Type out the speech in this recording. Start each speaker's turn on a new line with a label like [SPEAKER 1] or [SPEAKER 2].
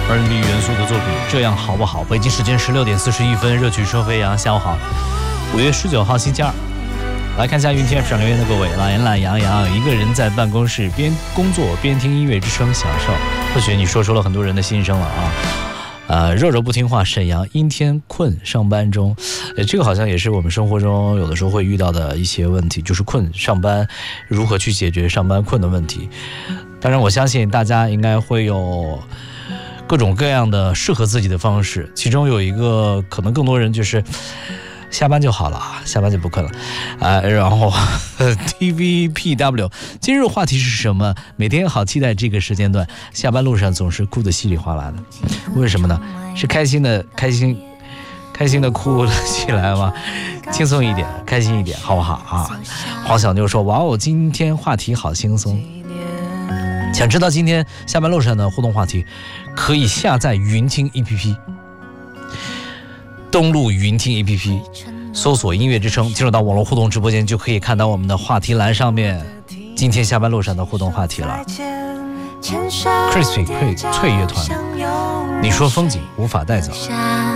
[SPEAKER 1] R&B 元素的作品，这样好不好？北京时间16点41分，热曲说飞扬，下午好。5月19号星期二，来看一下云天上留言的各位，懒洋洋，一个人在办公室边工作边听音乐之声享受。或许你说出了很多人的心声了啊。肉肉不听话，沈阳阴天困上班中，这个好像也是我们生活中有的时候会遇到的一些问题，就是困上班如何去解决上班困的问题。当然我相信大家应该会有各种各样的适合自己的方式，其中有一个可能更多人就是下班就好了，下班就不困了然后TVPW 今日话题是什么？每天好期待这个时间段，下班路上总是哭得稀里哗啦的，为什么呢？是开心的哭了起来吗？轻松一点，开心一点好不好啊？黄小妞说，哇哦，今天话题好轻松。想知道今天下班路上的互动话题，可以下载云听 APP， 登录云听 APP， 搜索音乐之声，进入到网络互动直播间，就可以看到我们的话题栏上面今天下班路上的互动话题了。Crispy 脆乐团，你说风景无法带走。